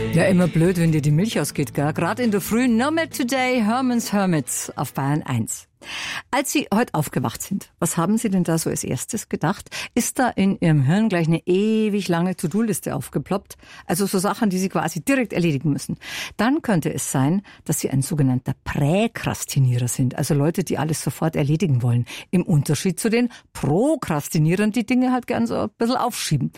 Ja, immer blöd, wenn dir die Milch ausgeht, gell? Gerade in der Früh, No Milk Today, Herman's Hermits auf Bayern 1. Als Sie heute aufgewacht sind, was haben Sie denn da so als erstes gedacht? Ist da in Ihrem Hirn gleich eine ewig lange To-Do-Liste aufgeploppt? Also so Sachen, die Sie quasi direkt erledigen müssen. Dann könnte es sein, dass Sie ein sogenannter Präkrastinierer sind. Also Leute, die alles sofort erledigen wollen. Im Unterschied zu den Prokrastinierern, die Dinge halt gern so ein bisschen aufschieben.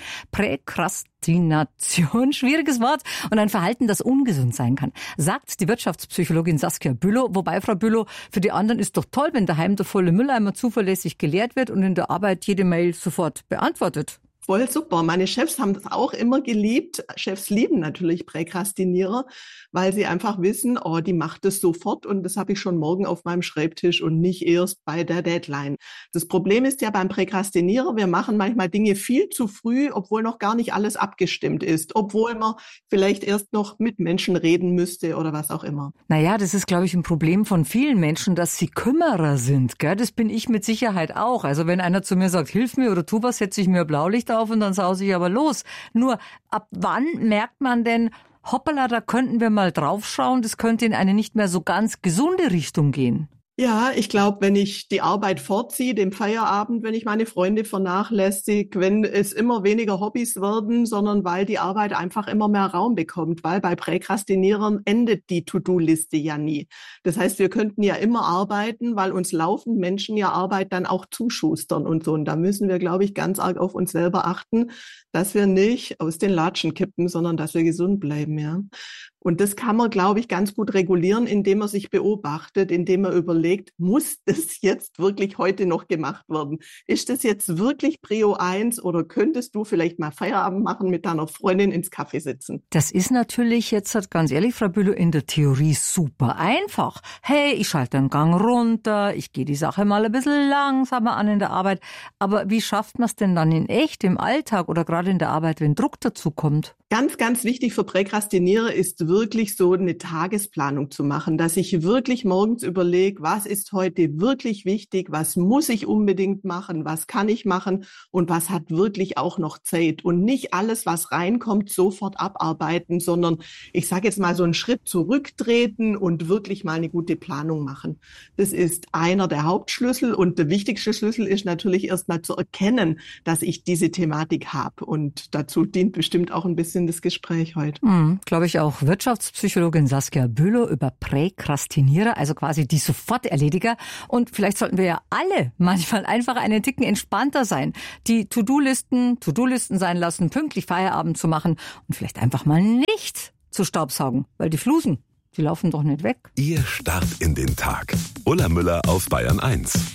Präkrastination, schwieriges Wort, und ein Verhalten, das ungesund sein kann, sagt die Wirtschaftspsychologin Saskia Bülow. Wobei, Frau Bülow, für die anderen ist doch toll, wenn daheim der volle Mülleimer zuverlässig geleert wird und in der Arbeit jede Mail sofort beantwortet. Voll super. Meine Chefs haben das auch immer geliebt. Chefs lieben natürlich Präkrastinierer, weil sie einfach wissen, oh, die macht es sofort und das habe ich schon morgen auf meinem Schreibtisch und nicht erst bei der Deadline. Das Problem ist ja beim Präkrastinierer, wir machen manchmal Dinge viel zu früh, obwohl noch gar nicht alles abgestimmt ist, obwohl man vielleicht erst noch mit Menschen reden müsste oder was auch immer. Naja, das ist, glaube ich, ein Problem von vielen Menschen, dass sie Kümmerer sind. Gell? Das bin ich mit Sicherheit auch. Also wenn einer zu mir sagt, hilf mir oder tu was, setze ich mir Blaulicht auf und dann sause ich aber los. Nur, ab wann merkt man denn, hoppala, da könnten wir mal draufschauen, das könnte in eine nicht mehr so ganz gesunde Richtung gehen? Ja, ich glaube, wenn ich die Arbeit vorziehe, den Feierabend, wenn ich meine Freunde vernachlässige, wenn es immer weniger Hobbys werden, sondern weil die Arbeit einfach immer mehr Raum bekommt, weil bei Präkrastinierern endet die To-Do-Liste ja nie. Das heißt, wir könnten ja immer arbeiten, weil uns laufend Menschen ja Arbeit dann auch zuschustern und so. Und da müssen wir, glaube ich, ganz arg auf uns selber achten, dass wir nicht aus den Latschen kippen, sondern dass wir gesund bleiben, ja. Und das kann man, glaube ich, ganz gut regulieren, indem man sich beobachtet, indem man überlegt, muss das jetzt wirklich heute noch gemacht werden? Ist das jetzt wirklich Prio 1 oder könntest du vielleicht mal Feierabend machen, mit deiner Freundin ins Café sitzen? Das ist natürlich jetzt, ganz ehrlich, Frau Bülow, in der Theorie super einfach. Hey, ich schalte den Gang runter, ich gehe die Sache mal ein bisschen langsamer an in der Arbeit. Aber wie schafft man es denn dann in echt, im Alltag oder gerade in der Arbeit, wenn Druck dazu kommt? Ganz, ganz wichtig für Präkrastinierer ist wirklich so eine Tagesplanung zu machen, dass ich wirklich morgens überlege, was ist heute wirklich wichtig, was muss ich unbedingt machen, was kann ich machen und was hat wirklich auch noch Zeit. Und nicht alles, was reinkommt, sofort abarbeiten, sondern ich sage jetzt mal so einen Schritt zurücktreten und wirklich mal eine gute Planung machen. Das ist einer der Hauptschlüssel und der wichtigste Schlüssel ist natürlich erst mal zu erkennen, dass ich diese Thematik habe. Und dazu dient bestimmt auch ein bisschen das Gespräch heute. Glaube ich auch. Wirtschaftspsychologin Saskia Bülow über Präkrastinierer, also quasi die Soforterlediger. Und vielleicht sollten wir ja alle manchmal einfach einen Ticken entspannter sein. Die To-Do-Listen sein lassen, pünktlich Feierabend zu machen und vielleicht einfach mal nicht zu staubsaugen, weil die Flusen, die laufen doch nicht weg. Ihr Start in den Tag. Ulla Müller auf Bayern 1.